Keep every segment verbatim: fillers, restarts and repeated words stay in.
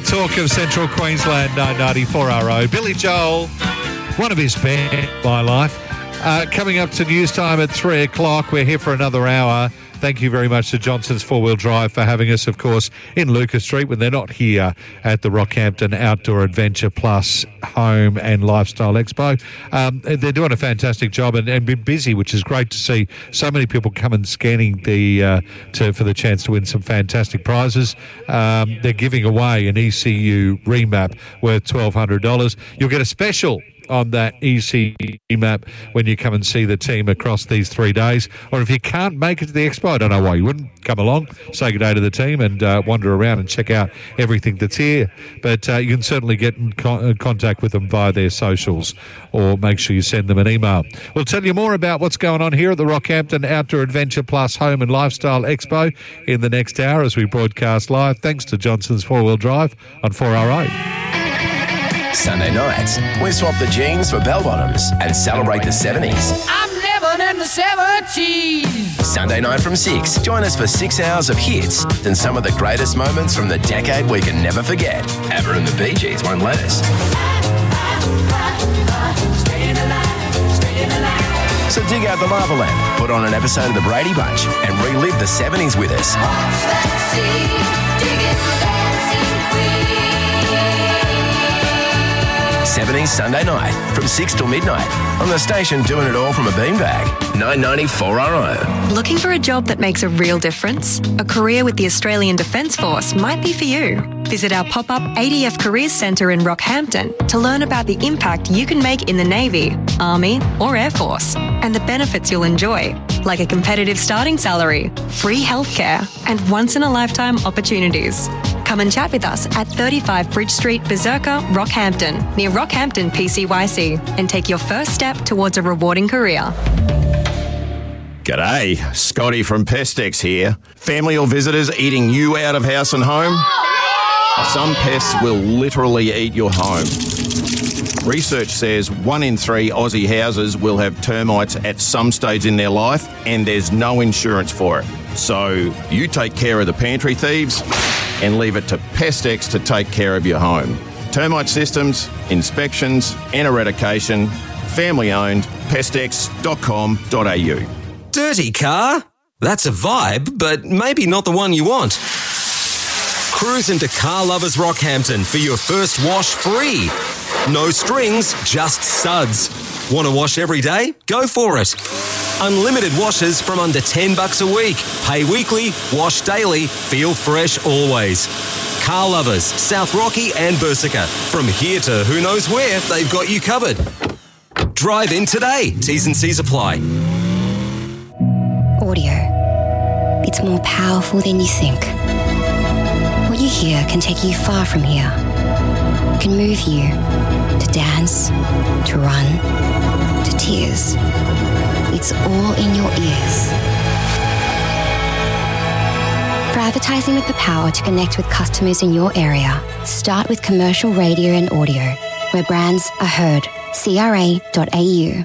talk of Central Queensland nine ninety-four R O. Billy Joel, one of his band, My Life. Uh, coming up to news time at three o'clock. We're here for another hour. Thank you very much to Johnson's Four Wheel Drive for having us, of course, in Lucas Street when they're not here at the Rockhampton Outdoor Adventure Plus Home and Lifestyle Expo. Um, they're doing a fantastic job and, and been busy, which is great to see so many people come and scanning the uh, to for the chance to win some fantastic prizes. Um, they're giving away an E C U remap worth twelve hundred dollars. You'll get a special on that E C U map when you come and see the team across these three days. Or if you can't make it to the expo, I don't know why you wouldn't come along, say good day to the team and uh, wander around and check out everything that's here. But uh, you can certainly get in con- contact with them via their socials or make sure you send them an email. We'll tell you more about what's going on here at the Rockhampton Outdoor Adventure Plus Home and Lifestyle Expo in the next hour as we broadcast live. Thanks to Johnson's Four Wheel Drive on four R O. Sunday nights, we swap the jeans for bell-bottoms and celebrate the seventies. I'm living in the seventies. Sunday night from six, join us for six hours of hits and some of the greatest moments from the decade we can never forget. ABBA and the Bee Gees won't let us. So dig out the lava lamp, put on an episode of The Brady Bunch and relive the seventies with us. seventies Sunday night from six till midnight on the station doing it all from a beanbag. nine ninety-four R O. Looking for a job that makes a real difference? A career with the Australian Defence Force might be for you. Visit our pop-up A D F Careers Centre in Rockhampton to learn about the impact you can make in the Navy, Army or Air Force and the benefits you'll enjoy, like a competitive starting salary, free healthcare and once-in-a-lifetime opportunities. Come and chat with us at thirty-five Bridge Street, Berserker, Rockhampton, near Rockhampton P C Y C, and take your first step towards a rewarding career. G'day, Scotty from Pestex here. Family or visitors eating you out of house and home? Some pests will literally eat your home. Research says one in three Aussie houses will have termites at some stage in their life and there's no insurance for it. So you take care of the pantry thieves and leave it to Pestex to take care of your home. Termite systems, inspections and eradication, family owned, pestex dot com dot a u. Dirty car? That's a vibe, but maybe not the one you want. Cruise into Car Lovers Rockhampton for your first wash free. No strings, just suds. Want to wash every day? Go for it. Unlimited washes from under ten bucks a week. Pay weekly, wash daily, feel fresh always. Car Lovers, South Rocky and Berserker. From here to who knows where, they've got you covered. Drive in today. T's and C's apply. Audio. It's more powerful than you think. What you hear can take you far from here. It can move you to dance, to run, to tears. It's all in your ears. For advertising with the power to connect with customers in your area, start with commercial radio and audio, where brands are heard. C R A dot A U.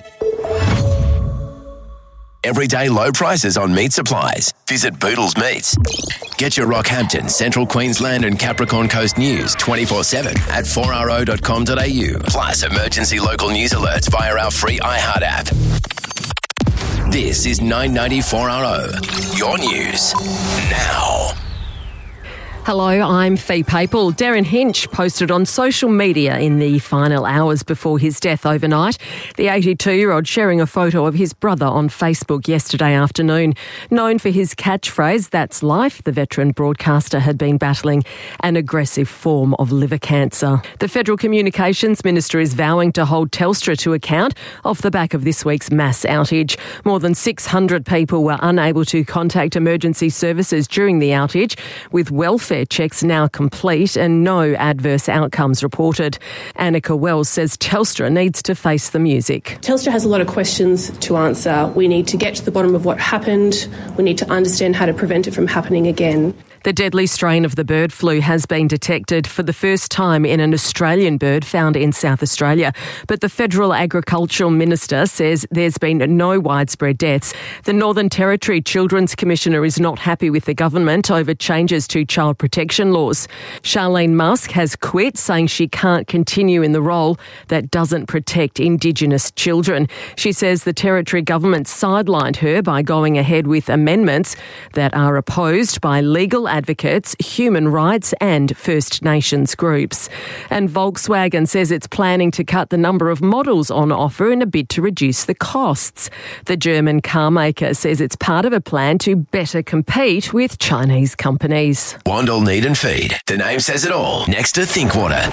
Everyday low prices on meat supplies. Visit Boodles Meats. Get your Rockhampton, Central Queensland and Capricorn Coast news twenty-four seven at four r o dot com dot a u. Plus emergency local news alerts via our free iHeart app. This is nine ninety-four R O. Your news now. Hello, I'm Fee Papel. Darren Hinch posted on social media in the final hours before his death overnight. The eighty-two-year-old sharing a photo of his brother on Facebook yesterday afternoon. Known for his catchphrase, "That's life," the veteran broadcaster had been battling an aggressive form of liver cancer. The Federal Communications Minister is vowing to hold Telstra to account off the back of this week's mass outage. More than six hundred people were unable to contact emergency services during the outage, with welfare checks now complete and no adverse outcomes reported. Annika Wells says Telstra needs to face the music. Telstra has a lot of questions to answer. We need to get to the bottom of what happened. We need to understand how to prevent it from happening again. The deadly strain of the bird flu has been detected for the first time in an Australian bird found in South Australia. But the Federal Agricultural Minister says there's been no widespread deaths. The Northern Territory Children's Commissioner is not happy with the government over changes to child protection laws. Charlene Musk has quit, saying she can't continue in the role that doesn't protect Indigenous children. She says the Territory government sidelined her by going ahead with amendments that are opposed by legal advocates, human rights and First Nations groups. And Volkswagen says it's planning to cut the number of models on offer in a bid to reduce the costs. The German car maker says it's part of a plan to better compete with Chinese companies. Wandle Need and Feed. The name says it all. Next to Thinkwater.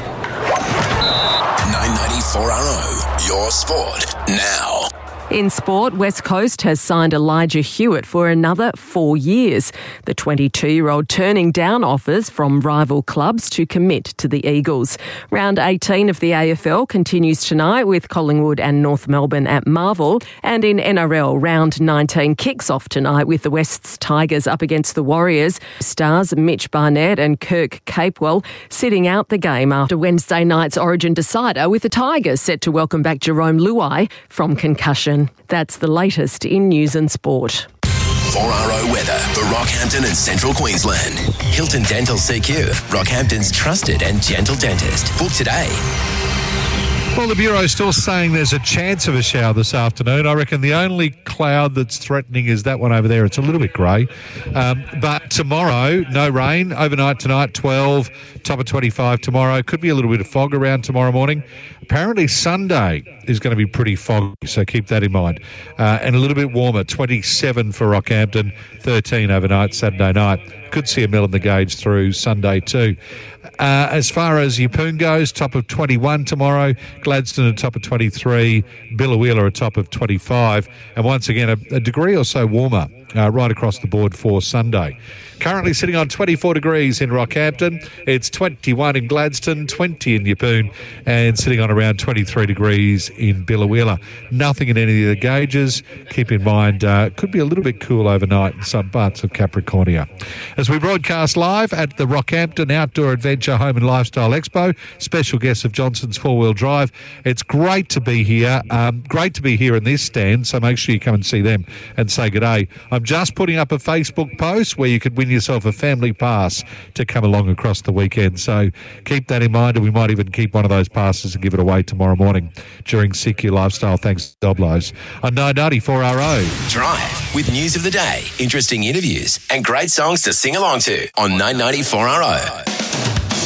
nine ninety-four R O. Your sport now. In sport, West Coast has signed Elijah Hewitt for another four years. The twenty-two-year-old turning down offers from rival clubs to commit to the Eagles. Round eighteen of the A F L continues tonight with Collingwood and North Melbourne at Marvel. And in N R L, round nineteen kicks off tonight with the West's Tigers up against the Warriors. Stars Mitch Barnett and Kirk Capewell sitting out the game after Wednesday night's Origin decider, with the Tigers set to welcome back Jerome Luai from concussion. That's the latest in news and sport. four R O weather for Rockhampton and Central Queensland. Hilton Dental C Q, Rockhampton's trusted and gentle dentist. Book today. Well, the Bureau is still saying there's a chance of a shower this afternoon. I reckon the only cloud that's threatening is that one over there. It's a little bit grey. Um, but tomorrow, no rain. Overnight tonight, twelve, top of twenty-five tomorrow. Could be a little bit of fog around tomorrow morning. Apparently Sunday is going to be pretty foggy, so keep that in mind. Uh, and a little bit warmer, twenty-seven for Rockhampton, thirteen overnight Saturday night. Could see a mill in the gauge through Sunday too. Uh, as far as Yeppoon goes, top of twenty-one tomorrow, Gladstone a top of twenty-three, Biloela a top of twenty-five, and once again a, a degree or so warmer uh, right across the board for Sunday. Currently sitting on twenty-four degrees in Rockhampton. It's twenty-one in Gladstone, twenty in Yeppoon, and sitting on around twenty-three degrees in Biloela. Nothing in any of the gauges. Keep in mind, uh, could be a little bit cool overnight in some parts of Capricornia. As we broadcast live at the Rockhampton Outdoor Adventure Home and Lifestyle Expo, special guest of Johnson's Four Wheel Drive. It's great to be here. Um, great to be here in this stand, so make sure you come and see them and say good day. I'm just putting up a Facebook post where you could win yourself a family pass to come along across the weekend. So keep that in mind, and we might even keep one of those passes and give it away tomorrow morning during C Q Lifestyle. Thanks, Doblos. On nine ninety-four R O. Drive with news of the day, interesting interviews, and great songs to sing along to on nine ninety-four R O.